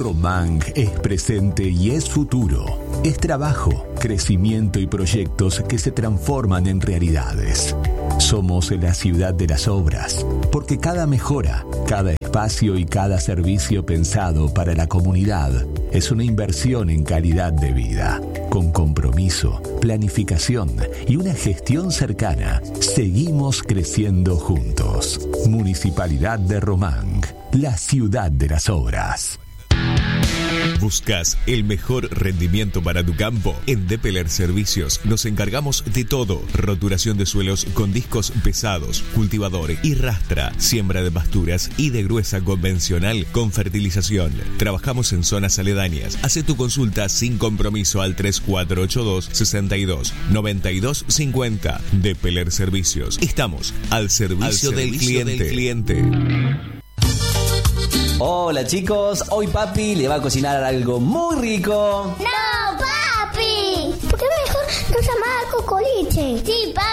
Romang es presente y es futuro. Es trabajo, crecimiento y proyectos que se transforman en realidades. Somos la ciudad de las obras, porque cada mejora, cada espacio y cada servicio pensado para la comunidad es una inversión en calidad de vida. Con compromiso, planificación y una gestión cercana, seguimos creciendo juntos. Municipalidad de Romang, la ciudad de las obras. ¿Buscas el mejor rendimiento para tu campo? En Depeler Servicios nos encargamos de todo. Roturación de suelos con discos pesados, cultivador y rastra, siembra de pasturas y de gruesa convencional con fertilización. Trabajamos en zonas aledañas. Haz tu consulta sin compromiso al 3482 62 92 50. Depeler Servicios. Estamos al servicio del cliente. Hola chicos, hoy papi le va a cocinar algo muy rico. ¡No, papi! ¿Por qué mejor no llamaba Cocoliche? Sí, papi.